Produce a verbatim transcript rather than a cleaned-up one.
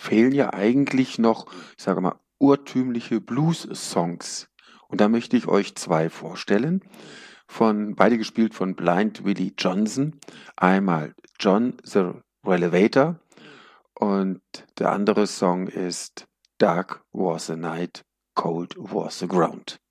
fehlen ja eigentlich noch, ich sage mal, urtümliche Blues-Songs. Und da möchte ich euch zwei vorstellen, von, beide gespielt von Blind Willie Johnson. Einmal John the Relevator und der andere Song ist Dark Was the Night, Cold Was the Ground.